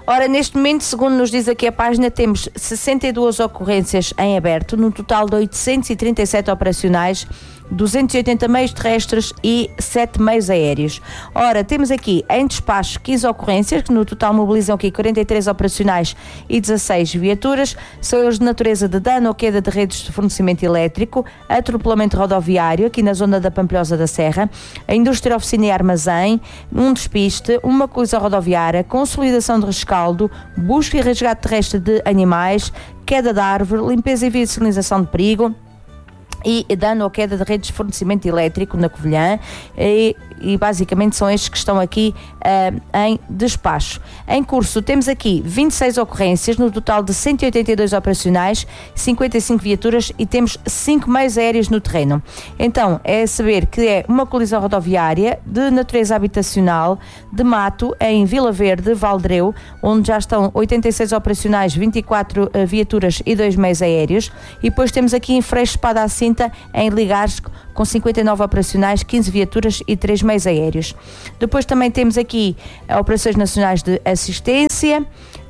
Ora, neste momento, segundo nos diz aqui a página, temos 62 ocorrências em aberto, num total de 837 operacionais, 280 meios terrestres e 7 meios aéreos. Ora, temos aqui em despacho 15 ocorrências, que no total mobilizam aqui 43 operacionais e 16 viaturas. São eles de natureza de dano ou queda de redes de fornecimento elétrico, atropelamento rodoviário, aqui na zona da Pampilhosa da Serra, a indústria, oficina e armazém, um despiste, uma colisão rodoviária, consolidação de rescaldo, busca e resgate terrestre de animais, queda de árvore, limpeza e sinalização de perigo, e dano ou queda de redes de fornecimento elétrico na Covilhã, e basicamente são estes que estão aqui em despacho. Em curso temos aqui 26 ocorrências, no total de 182 operacionais, 55 viaturas e temos 5 meios aéreos no terreno. Então, é saber que é uma colisão rodoviária de natureza habitacional de mato em Vila Verde, Valdreu, onde já estão 86 operacionais, 24 viaturas e 2 meios aéreos, e depois temos aqui em Freixo Espada à Cinta, em Ligares, com 59 operacionais, 15 viaturas e 3 meios aéreos. Depois também temos aqui operações nacionais de assistência,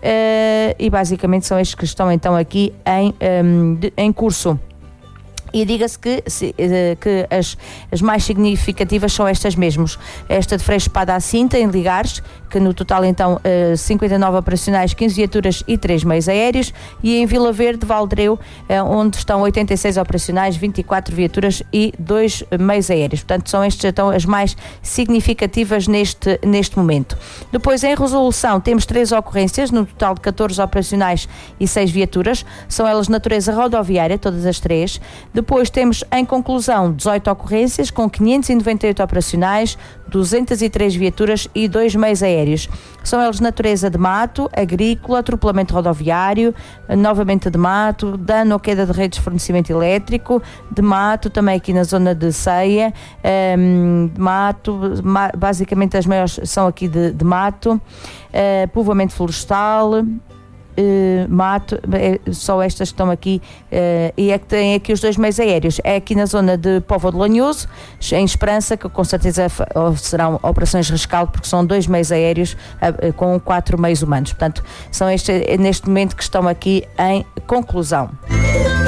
e basicamente são estes que estão então aqui em curso. E diga-se que as mais significativas são estas mesmas. Esta de Freixo Espada à Cinta, em Ligares, que no total então 59 operacionais, 15 viaturas e 3 meios aéreos, e em Vila Verde, Valdreu, onde estão 86 operacionais, 24 viaturas e 2 meios aéreos. Portanto, são estas então as mais significativas neste momento. Depois, em resolução, temos 3 ocorrências, no total de 14 operacionais e 6 viaturas. São elas de natureza rodoviária, todas as 3. Depois temos, em conclusão, 18 ocorrências, com 598 operacionais, 203 viaturas e 2 meios aéreos. São eles de natureza de mato, agrícola, atropelamento rodoviário, novamente de mato, dano ou queda de redes de fornecimento elétrico, de mato, também aqui na zona de Ceia, de mato, basicamente as maiores são aqui de mato, povoamento florestal, mato, só estas que estão aqui, e é que tem aqui os 2 meios aéreos. É aqui na zona de Póvoa de Lanhoso, em Esperança, que com certeza serão operações de rescaldo, porque são 2 meios aéreos com 4 meios humanos. Portanto, são estes neste momento que estão aqui em conclusão.